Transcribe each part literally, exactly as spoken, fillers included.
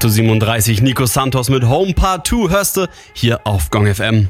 acht Uhr siebenunddreißig, Nico Santos mit Home Part zwei hörst du hier auf Gong F M.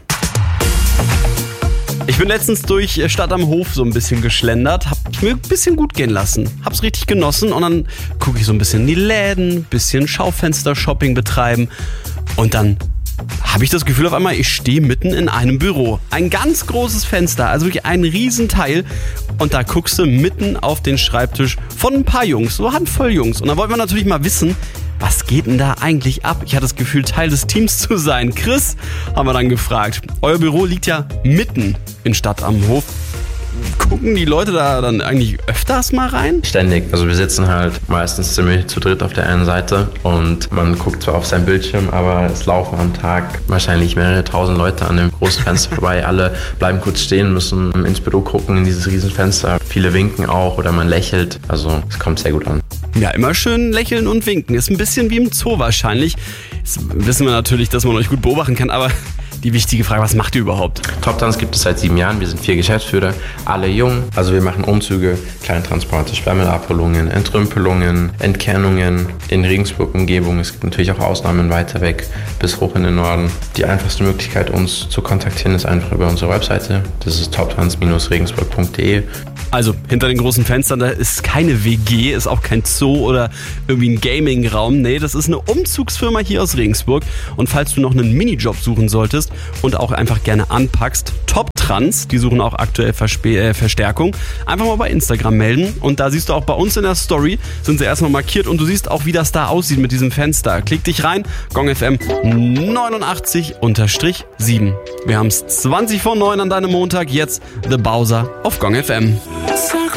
Ich bin letztens durch Stadt am Hof so ein bisschen geschlendert, hab mir ein bisschen gut gehen lassen, hab's richtig genossen und dann gucke ich so ein bisschen in die Läden, bisschen Schaufenster-Shopping betreiben und dann habe ich das Gefühl auf einmal, ich stehe mitten in einem Büro. Ein ganz großes Fenster, also wirklich ein Riesenteil und da guckst du mitten auf den Schreibtisch von ein paar Jungs, so eine Handvoll Jungs und da wollten wir natürlich mal wissen, was geht denn da eigentlich ab? Ich hatte das Gefühl, Teil des Teams zu sein. Chris, haben wir dann gefragt. Euer Büro liegt ja mitten in Stadt am Hof. Gucken die Leute da dann eigentlich öfters mal rein? Ständig. Also wir sitzen halt meistens ziemlich zu dritt auf der einen Seite und man guckt zwar auf seinen Bildschirm, aber es laufen am Tag wahrscheinlich mehrere tausend Leute an dem großen Fenster vorbei. Alle bleiben kurz stehen, müssen ins Büro gucken in dieses Riesenfenster. Viele winken auch oder man lächelt. Also es kommt sehr gut an. Ja, immer schön lächeln und winken. Ist ein bisschen wie im Zoo wahrscheinlich. Jetzt wissen wir natürlich, dass man euch gut beobachten kann, aber die wichtige Frage, was macht ihr überhaupt? Top-Tanz gibt es seit sieben Jahren. Wir sind vier Geschäftsführer, alle jung. Also wir machen Umzüge, Kleintransporte, Sperrmüllabholungen, Entrümpelungen, Entkernungen in Regensburg-Umgebung. Es gibt natürlich auch Ausnahmen weiter weg bis hoch in den Norden. Die einfachste Möglichkeit, uns zu kontaktieren, ist einfach über unsere Webseite. Das ist toptanz regensburg punkt de. Also, hinter den großen Fenstern, da ist keine W G, ist auch kein Zoo oder irgendwie ein Gaming-Raum. Nee, das ist eine Umzugsfirma hier aus Regensburg. Und falls du noch einen Minijob suchen solltest und auch einfach gerne anpackst, Top-Trans, die suchen auch aktuell Verspe- äh, Verstärkung, einfach mal bei Instagram melden. Und da siehst du auch bei uns in der Story, sind sie erstmal markiert und du siehst auch, wie das da aussieht mit diesem Fenster. Klick dich rein, Gong F M neunundachtzig sieben. Wir haben es zwanzig vor neun an deinem Montag, jetzt The Bowser auf Gong F M.